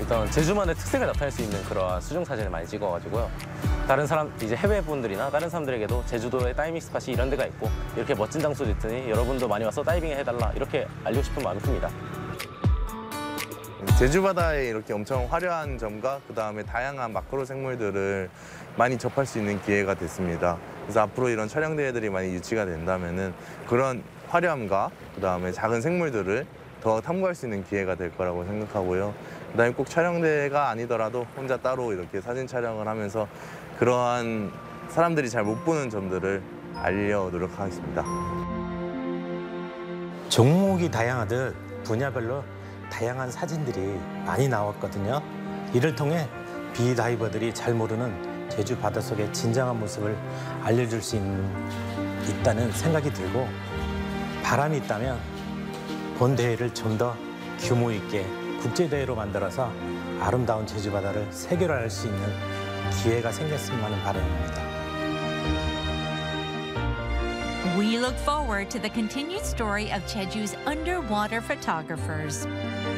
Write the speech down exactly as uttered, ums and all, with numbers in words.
일단 제주만의 특색을 나타낼 수 있는 그러한 수중 사진을 많이 찍어가지고요. 다른 사람, 이제 해외 분들이나 다른 사람들에게도 제주도에 다이빙 스팟이 이런 데가 있고 이렇게 멋진 장소도 있으니 여러분도 많이 와서 다이빙 해달라 이렇게 알리고 싶은 마음이 큽니다. 제주 바다에 이렇게 엄청 화려한 점과 그다음에 다양한 마크로 생물들을 많이 접할 수 있는 기회가 됐습니다. 그래서 앞으로 이런 촬영 대회들이 많이 유치가 된다면은 그런 화려함과 그다음에 작은 생물들을 더 탐구할 수 있는 기회가 될 거라고 생각하고요. 그다음에 꼭 촬영 대회가 아니더라도 혼자 따로 이렇게 사진 촬영을 하면서 그러한 사람들이 잘 못 보는 점들을 알려 노력하겠습니다. 종목이 다양하듯 분야별로 다양한 사진들이 많이 나왔거든요. 이를 통해 비다이버들이 잘 모르는 제주 바닷속의 진정한 모습을 알려줄 수 있는, 있다는 생각이 들고 바람이 있다면 본 대회를 좀 더 규모 있게 국제대회로 만들어서 아름다운 제주 바다를 세계화할 수 있는 기회가 생겼으면 하는 바람입니다. We look forward to the continued story of Jeju's underwater photographers.